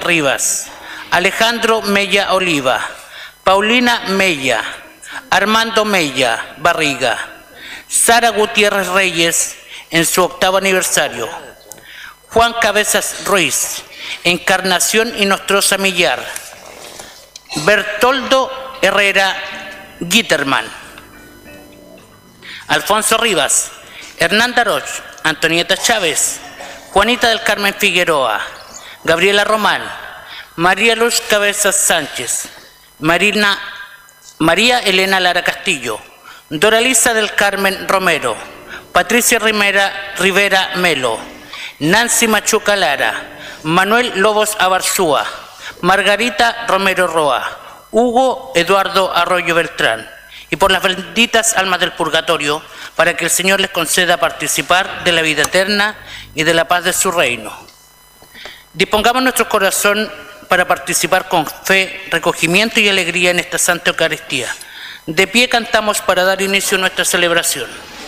Rivas, Alejandro Mella Oliva, Paulina Mella, Armando Mella Barriga, Sara Gutiérrez Reyes en su 8º aniversario, Juan Cabezas Ruiz, Encarnación Inostrosa Millar, Bertoldo Herrera Gitterman, Alfonso Rivas, Hernán Daroch, Antonieta Chávez, Juanita del Carmen Figueroa, Gabriela Román, María Luz Cabezas Sánchez, María Elena Lara Castillo, Doralisa del Carmen Romero, Patricia Rivera Melo, Nancy Machuca Lara, Manuel Lobos Abarzúa, Margarita Romero Roa, Hugo Eduardo Arroyo Beltrán, y por las benditas almas del purgatorio, para que el Señor les conceda participar de la vida eterna y de la paz de su reino. Dispongamos nuestro corazón para participar con fe, recogimiento y alegría en esta Santa Eucaristía. De pie cantamos para dar inicio a nuestra celebración.